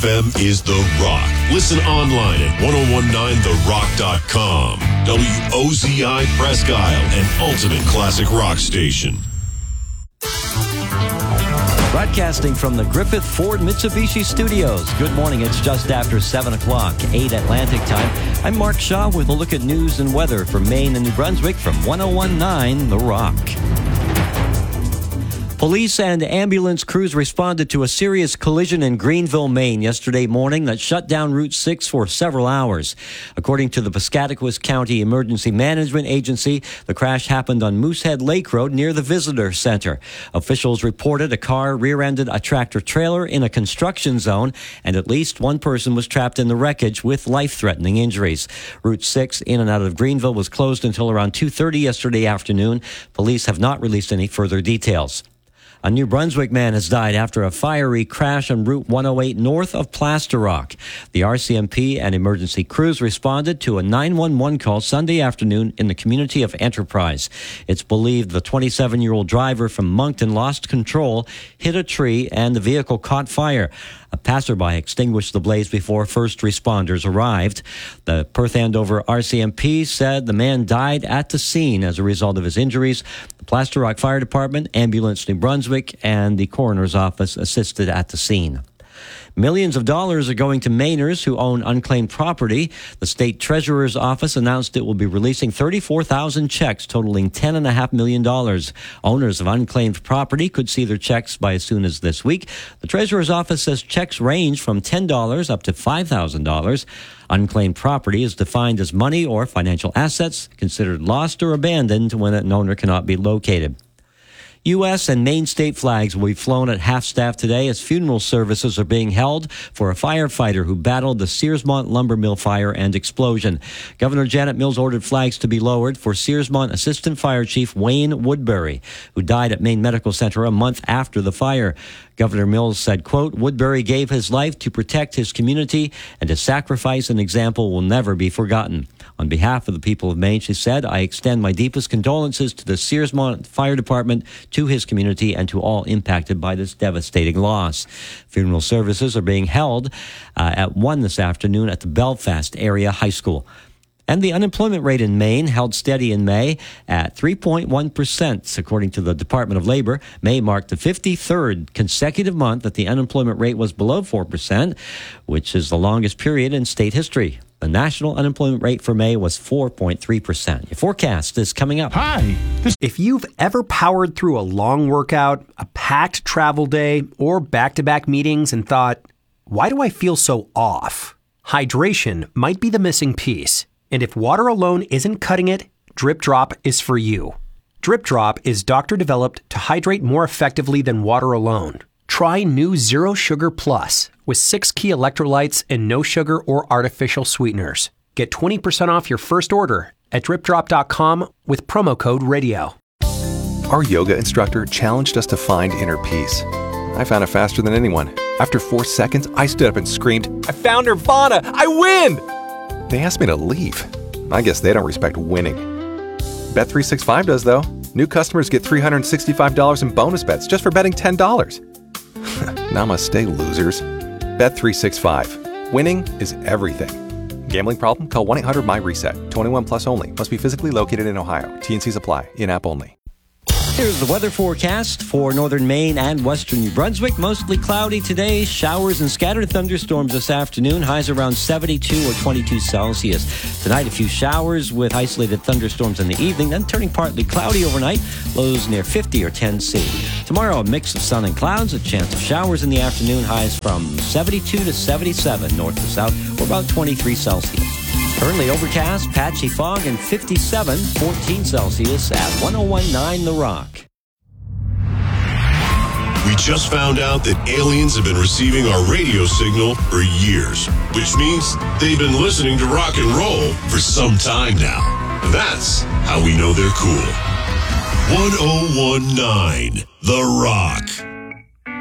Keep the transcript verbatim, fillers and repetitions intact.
F M is The Rock. Listen online at ten nineteen the rock dot com. W O Z I Presque Isle, an ultimate classic rock station. Broadcasting from the Griffith Ford Mitsubishi Studios. Good morning. It's just after seven o'clock, eight Atlantic time. I'm Mark Shaw with a look at news and weather for Maine and New Brunswick from ten nineteen The Rock. Police and ambulance crews responded to a serious collision in Greenville, Maine yesterday morning that shut down Route six for several hours. According to the Piscataquis County Emergency Management Agency, the crash happened on Moosehead Lake Road near the Visitor Center. Officials reported a car rear-ended a tractor-trailer in a construction zone, and at least one person was trapped in the wreckage with life-threatening injuries. Route six in and out of Greenville was closed until around two thirty yesterday afternoon. Police have not released any further details. A New Brunswick man has died after a fiery crash on Route one oh eight north of Plaster Rock. The R C M P and emergency crews responded to a nine one one call Sunday afternoon in the community of Enterprise. It's believed the twenty-seven-year-old driver from Moncton lost control, hit a tree, and the vehicle caught fire. A passerby extinguished the blaze before first responders arrived. The Perth Andover R C M P said the man died at the scene as a result of his injuries. The Plaster Rock Fire Department, Ambulance New Brunswick, and the coroner's office assisted at the scene. Millions of dollars are going to Mainers who own unclaimed property. The state treasurer's office announced it will be releasing thirty-four thousand checks totaling ten point five million dollars. Owners of unclaimed property could see their checks by as soon as this week. The treasurer's office says checks range from ten dollars up to five thousand dollars. Unclaimed property is defined as money or financial assets considered lost or abandoned when an owner cannot be located. U S and Maine state flags will be flown at half-staff today as funeral services are being held for a firefighter who battled the Searsmont lumber mill fire and explosion. Governor Janet Mills ordered flags to be lowered for Searsmont Assistant Fire Chief Wayne Woodbury, who died at Maine Medical Center a month after the fire. Governor Mills said, quote, Woodbury gave his life to protect his community, and his sacrifice and example will never be forgotten. On behalf of the people of Maine, she said, I extend my deepest condolences to the Searsmont Fire Department, to his community, and to all impacted by this devastating loss. Funeral services are being held uh, at one this afternoon at the Belfast Area High School. And the unemployment rate in Maine held steady in May at three point one percent. According to the Department of Labor, May marked the fifty-third consecutive month that the unemployment rate was below four percent, which is the longest period in state history. The national unemployment rate for May was four point three percent. Your forecast is coming up. Hi. If you've ever powered through a long workout, a packed travel day, or back-to-back meetings and thought, why do I feel so off? Hydration might be the missing piece. And if water alone isn't cutting it, Drip Drop is for you. Drip Drop is doctor-developed to hydrate more effectively than water alone. Try new Zero Sugar Plus with six key electrolytes and no sugar or artificial sweeteners. Get twenty percent off your first order at drip drop dot com with promo code radio. Our yoga instructor challenged us to find inner peace. I found it faster than anyone. After four seconds, I stood up and screamed, I found Nirvana! I win! They asked me to leave. I guess they don't respect winning. Bet three sixty-five does, though. New customers get three hundred sixty-five dollars in bonus bets just for betting ten dollars. Namaste, losers. Bet three sixty-five. Winning is everything. Gambling problem? Call one eight hundred my reset. twenty-one plus only. Must be physically located in Ohio. T and Cs apply. In-app only. Here's the weather forecast for northern Maine and western New Brunswick. Mostly cloudy today. Showers and scattered thunderstorms this afternoon. Highs around seventy-two or twenty-two Celsius. Tonight, a few showers with isolated thunderstorms in the evening, then turning partly cloudy overnight. Lows near fifty or ten C. Tomorrow, a mix of sun and clouds. A chance of showers in the afternoon. Highs from seventy-two to seventy-seven north to south, or about twenty-three Celsius. Currently overcast, patchy fog, and fifty-seven, fourteen Celsius at ten nineteen The Rock. We just found out that aliens have been receiving our radio signal for years, which means they've been listening to rock and roll for some time now. And that's how we know they're cool. ten nineteen The Rock.